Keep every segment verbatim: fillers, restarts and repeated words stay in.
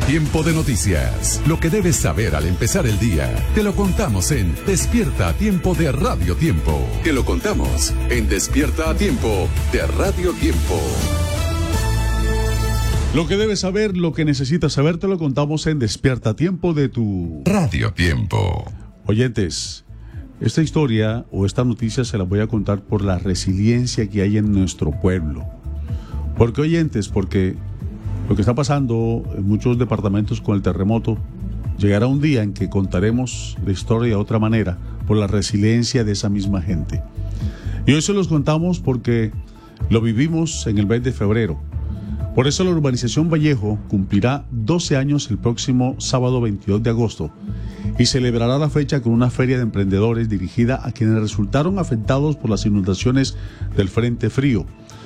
Tiempo de noticias. Lo que debes saber al empezar el día. Te lo contamos en Despierta a Tiempo de Radio Tiempo. Te lo contamos en Despierta a Tiempo de Radio Tiempo. Lo que debes saber, lo que necesitas saber, te lo contamos en Despierta a Tiempo de tu Radio Tiempo. Oyentes, esta historia o esta noticia se la voy a contar por la resiliencia que hay en nuestro pueblo. ¿Por qué, oyentes? Porque lo que está pasando en muchos departamentos con el terremoto, llegará un día en que contaremos la historia de otra manera por la resiliencia de esa misma gente. Y hoy se los contamos porque lo vivimos en el mes de febrero. Por eso la urbanización Vallejo cumplirá doce años el próximo sábado veintidós de agosto y celebrará la fecha con una feria de emprendedores dirigida a quienes resultaron afectados por las inundaciones del Frente Frío.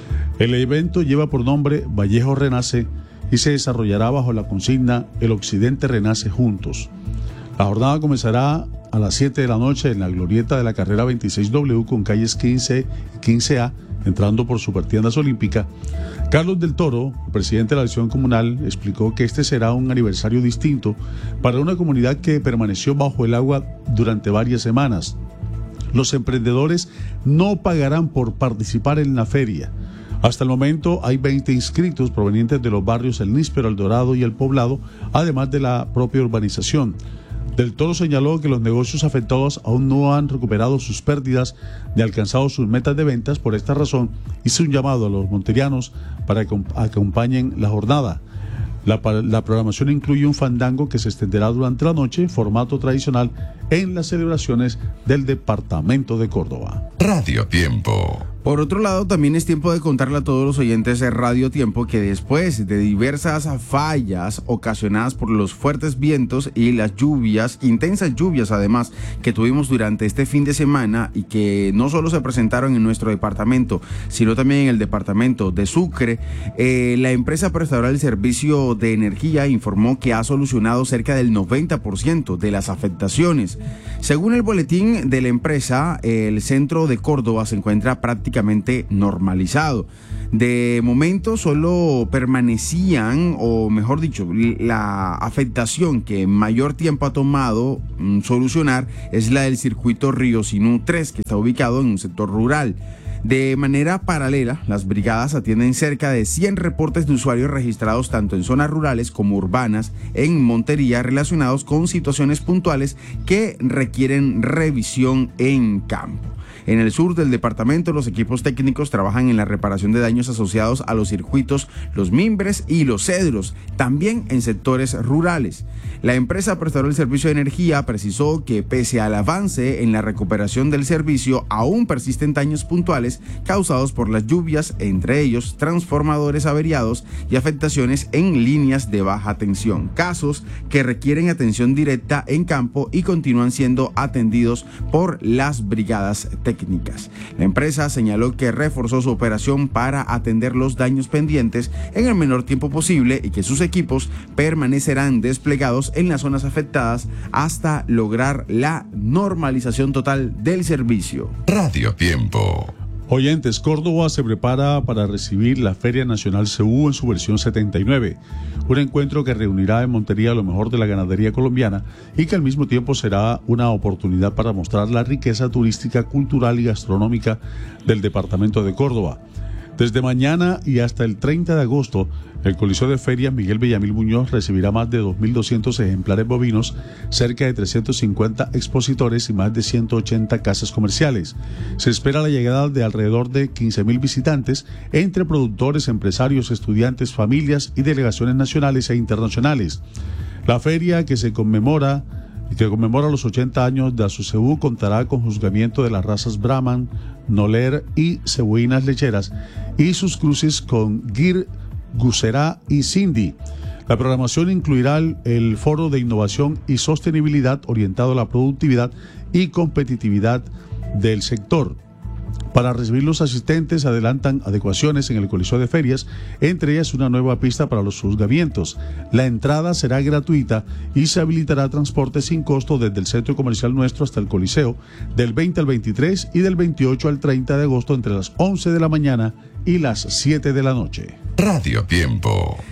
El evento lleva por nombre Vallejo Renace y se desarrollará bajo la consigna El Occidente Renace Juntos. La jornada comenzará a las siete de la noche en la glorieta de la carrera veintiséis doble con calles quince y quince A, entrando por Supertiendas Olímpica. Carlos del Toro, presidente de la acción comunal, explicó que este será un aniversario distinto para una comunidad que permaneció bajo el agua durante varias semanas. Los emprendedores no pagarán por participar en la feria. Hasta el momento hay veinte inscritos provenientes de los barrios El Níspero, El Dorado y El Poblado, además de la propia urbanización. Del Toro señaló que los negocios afectados aún no han recuperado sus pérdidas ni alcanzado sus metas de ventas. Por esta razón, hizo un llamado a los monterianos para que acompañen la jornada. La, la programación incluye un fandango que se extenderá durante la noche, formato tradicional, en las celebraciones del departamento de Córdoba. Radio Tiempo. Por otro lado, también es tiempo de contarle a todos los oyentes de Radio Tiempo que después de diversas fallas ocasionadas por los fuertes vientos y las lluvias, intensas lluvias además, que tuvimos durante este fin de semana y que no solo se presentaron en nuestro departamento, sino también en el departamento de Sucre, eh, la empresa prestadora del servicio de energía informó que ha solucionado cerca del noventa por ciento de las afectaciones. Según el boletín de la empresa, el centro de Córdoba se encuentra prácticamente normalizado. De momento solo permanecían, o mejor dicho, la afectación que mayor tiempo ha tomado mm, solucionar es la del circuito Río Sinú tres, que está ubicado en un sector rural. De manera paralela, las brigadas atienden cerca de cien reportes de usuarios registrados tanto en zonas rurales como urbanas en Montería relacionados con situaciones puntuales que requieren revisión en campo. En el sur del departamento, los equipos técnicos trabajan en la reparación de daños asociados a los circuitos, los mimbres y los cedros, también en sectores rurales. La empresa prestadora del servicio de energía precisó que pese al avance en la recuperación del servicio, aún persisten daños puntuales causados por las lluvias, entre ellos transformadores averiados y afectaciones en líneas de baja tensión, casos que requieren atención directa en campo y continúan siendo atendidos por las brigadas técnicas. Técnicas. La empresa señaló que reforzó su operación para atender los daños pendientes en el menor tiempo posible y que sus equipos permanecerán desplegados en las zonas afectadas hasta lograr la normalización total del servicio. Radio Tiempo. Oyentes, Córdoba se prepara para recibir la Feria Nacional C U en su versión setenta y nueve, un encuentro que reunirá en Montería lo mejor de la ganadería colombiana y que al mismo tiempo será una oportunidad para mostrar la riqueza turística, cultural y gastronómica del departamento de Córdoba. Desde mañana y hasta el treinta de agosto, el Coliseo de Ferias Miguel Villamil Muñoz recibirá más de dos mil doscientos ejemplares bovinos, cerca de trescientos cincuenta expositores y más de ciento ochenta casas comerciales. Se espera la llegada de alrededor de quince mil visitantes, entre productores, empresarios, estudiantes, familias y delegaciones nacionales e internacionales. La feria, que se conmemora que conmemora los ochenta años de Asucebú, contará con juzgamiento de las razas Brahman, Noler y cebuinas lecheras y sus cruces con Gir, Gusera y Cindy. La programación incluirá el, el foro de innovación y sostenibilidad orientado a la productividad y competitividad del sector. Para recibir los asistentes adelantan adecuaciones en el Coliseo de Ferias, entre ellas una nueva pista para los juzgamientos. La entrada será gratuita y se habilitará transporte sin costo desde el Centro Comercial Nuestro hasta el Coliseo, del veinte al veintitrés y del veintiocho al treinta de agosto entre las once de la mañana y las siete de la noche. Radio Tiempo.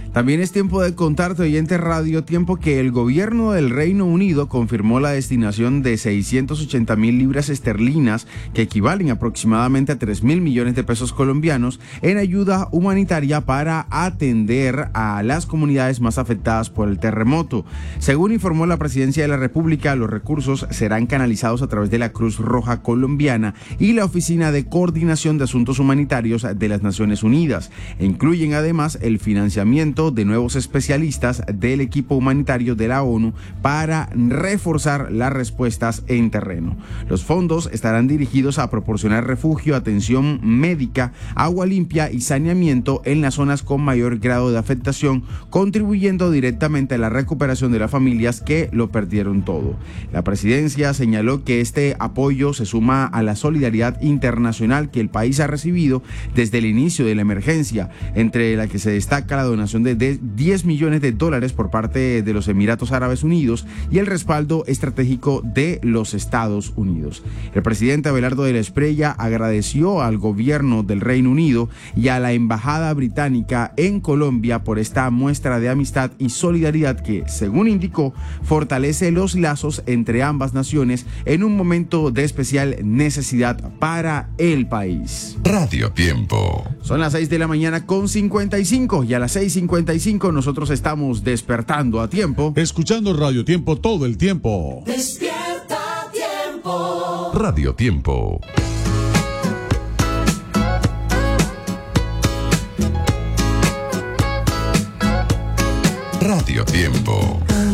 También es tiempo de contarte, oyente Radio Tiempo, que el gobierno del Reino Unido confirmó la destinación de seiscientas ochenta mil libras esterlinas, que equivalen aproximadamente a tres mil millones de pesos colombianos, en ayuda humanitaria para atender a las comunidades más afectadas por el terremoto. Según informó la Presidencia de la República, los recursos serán canalizados a través de la Cruz Roja Colombiana y la Oficina de Coordinación de Asuntos Humanitarios de las Naciones Unidas, e incluyen además el financiamiento de nuevos especialistas del equipo humanitario de la ONU para reforzar las respuestas en terreno. Los fondos estarán dirigidos a proporcionar refugio, atención médica, agua limpia y saneamiento en las zonas con mayor grado de afectación, contribuyendo directamente a la recuperación de las familias que lo perdieron todo. La presidencia señaló que este apoyo se suma a la solidaridad internacional que el país ha recibido desde el inicio de la emergencia, entre la que se destaca la donación de diez millones de dólares por parte de los Emiratos Árabes Unidos y el respaldo estratégico de los Estados Unidos. El presidente Abelardo de la Espriella agradeció al gobierno del Reino Unido y a la embajada británica en Colombia por esta muestra de amistad y solidaridad que, según indicó, fortalece los lazos entre ambas naciones en un momento de especial necesidad para el país. Radio Tiempo. Son las seis de la mañana con cincuenta y cinco y a las seis cincuenta y cinco nosotros estamos despertando a tiempo. Escuchando Radio Tiempo todo el tiempo. Despierta Tiempo. Radio Tiempo. Radio Tiempo.